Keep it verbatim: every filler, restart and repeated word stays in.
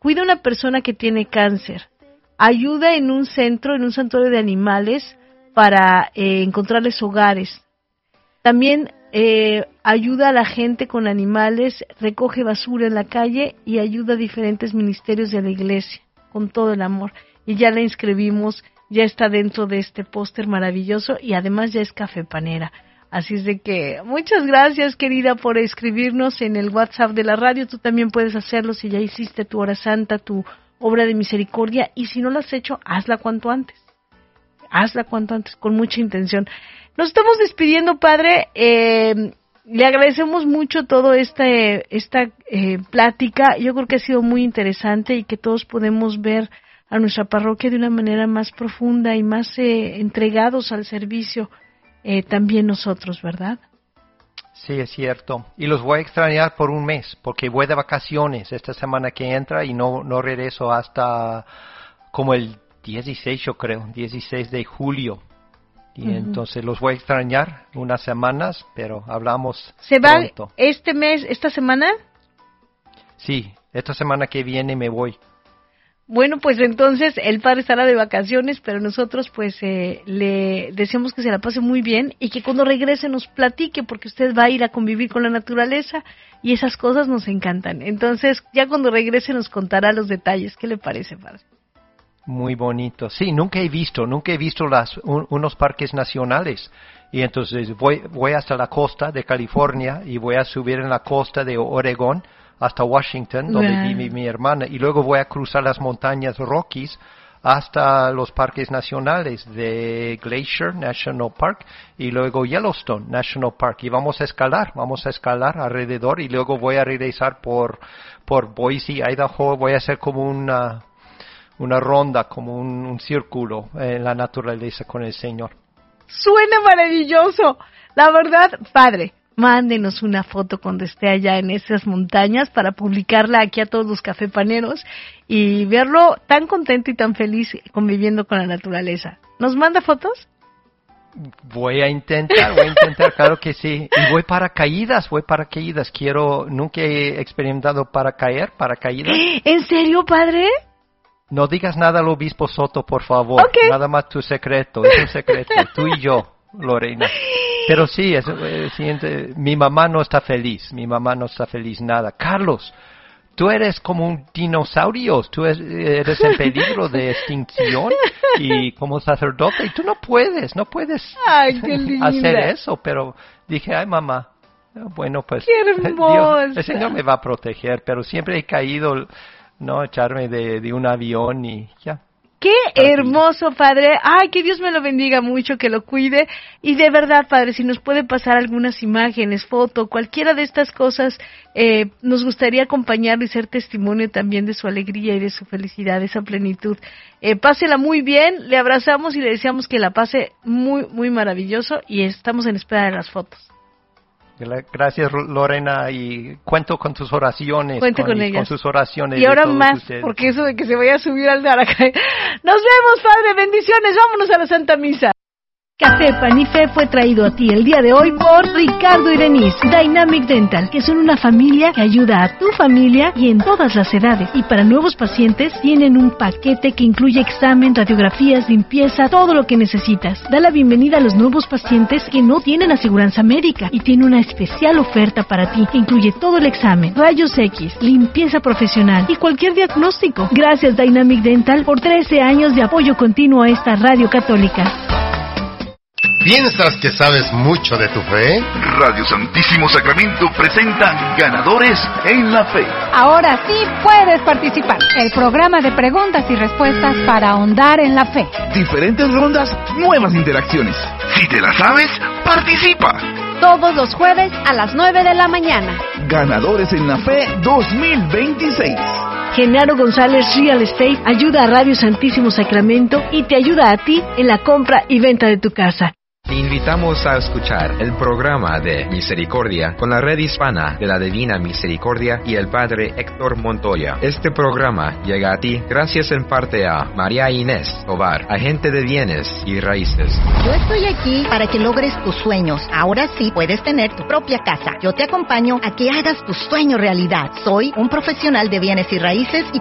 cuida a una persona que tiene cáncer, ayuda en un centro, en un santuario de animales para eh, encontrarles hogares. También eh, ayuda a la gente con animales, recoge basura en la calle y ayuda a diferentes ministerios de la iglesia con todo el amor. Y ya la inscribimos, ya está dentro de este póster maravilloso y además ya es cafepanera. Así es de que muchas gracias, querida, por escribirnos en el WhatsApp de la radio. Tú también puedes hacerlo si ya hiciste tu hora santa, tu obra de misericordia, y si no la has hecho, hazla cuanto antes. Hazla cuanto antes, con mucha intención. Nos estamos despidiendo, Padre. Eh, le agradecemos mucho toda esta, esta eh, plática. Yo creo que ha sido muy interesante y que todos podemos ver a nuestra parroquia de una manera más profunda y más eh, entregados al servicio. Eh, también nosotros, ¿verdad? Sí, es cierto. Y los voy a extrañar por un mes, porque voy de vacaciones esta semana que entra y no, no regreso hasta como el dieciséis, yo creo, dieciséis de julio. Y uh-huh. entonces los voy a extrañar unas semanas, pero hablamos ¿Se van pronto. este mes, esta semana? Sí, esta semana que viene me voy. Bueno, pues entonces el padre estará de vacaciones, pero nosotros pues eh, le deseamos que se la pase muy bien y que cuando regrese nos platique, porque usted va a ir a convivir con la naturaleza y esas cosas nos encantan. Entonces ya cuando regrese nos contará los detalles. ¿Qué le parece, padre? Muy bonito. Sí, nunca he visto, nunca he visto las, un, unos parques nacionales. Y entonces voy, voy hasta la costa de California y voy a subir en la costa de Oregón hasta Washington, donde wow. vive mi, mi hermana, y luego voy a cruzar las montañas Rockies hasta los parques nacionales de Glacier National Park y luego Yellowstone National Park, y vamos a escalar, vamos a escalar alrededor, y luego voy a regresar por, por Boise, Idaho, voy a hacer como una, una ronda, como un, un círculo en la naturaleza con el Señor. Suena maravilloso, la verdad, padre. Mándenos una foto cuando esté allá en esas montañas para publicarla aquí a todos los cafepaneros y verlo tan contento y tan feliz conviviendo con la naturaleza. ¿Nos manda fotos? Voy a intentar, voy a intentar, claro que sí. Y voy para caídas, voy para caídas. Quiero, nunca he experimentado para caer, para caídas. ¿En serio, padre? No digas nada al obispo Soto, por favor. Okay. Nada más tu secreto, es un secreto. Tú y yo, Lorena. Pero sí, es, es, es, mi mamá no está feliz, mi mamá no está feliz nada. Carlos, tú eres como un dinosaurio, tú eres, eres en peligro de extinción y como sacerdote, y tú no puedes, no puedes ay, qué linda. hacer eso, pero dije, ay mamá, bueno pues, qué hermosa. Dios, el Señor me va a proteger, pero siempre he caído, no, echarme de, de un avión y ya. ¡Qué hermoso, padre! ¡Ay, que Dios me lo bendiga mucho, que lo cuide! Y de verdad, padre, si nos puede pasar algunas imágenes, foto, cualquiera de estas cosas, eh, nos gustaría acompañarlo y ser testimonio también de su alegría y de su felicidad, de esa plenitud. Eh, pásela muy bien, le abrazamos y le deseamos que la pase muy, muy maravilloso y estamos en espera de las fotos. Gracias, Lorena, y cuento con tus oraciones. Cuente con, con ellas. Con sus oraciones. Y ahora de todos más, ustedes. porque eso de que se vaya a subir al Daracay. Nos vemos, padre, bendiciones, vámonos a la Santa Misa. Café Pan y Fe fue traído a ti el día de hoy por Ricardo y Denise, Dynamic Dental, que son una familia que ayuda a tu familia y en todas las edades. Y para nuevos pacientes tienen un paquete que incluye examen, radiografías, limpieza, todo lo que necesitas. Da la bienvenida a los nuevos pacientes que no tienen aseguranza médica y tiene una especial oferta para ti que incluye todo el examen, rayos X, limpieza profesional y cualquier diagnóstico. Gracias Dynamic Dental por trece años de apoyo continuo a esta radio católica. ¿Piensas que sabes mucho de tu fe? Radio Santísimo Sacramento presenta Ganadores en la Fe. Ahora sí puedes participar. El programa de preguntas y respuestas para ahondar en la fe. Diferentes rondas, nuevas interacciones. Si te la sabes, participa. Todos los jueves a las nueve de la mañana. Ganadores en la Fe dos mil veintiséis. Genaro González Real Estate ayuda a Radio Santísimo Sacramento y te ayuda a ti en la compra y venta de tu casa. Te invitamos a escuchar el programa de Misericordia con la red hispana de la Divina Misericordia y el Padre Héctor Montoya. Este programa llega a ti gracias en parte a María Inés Tovar, agente de bienes y raíces. Yo estoy aquí para que logres tus sueños. Ahora sí puedes tener tu propia casa. Yo te acompaño a que hagas tu sueño realidad. Soy un profesional de bienes y raíces y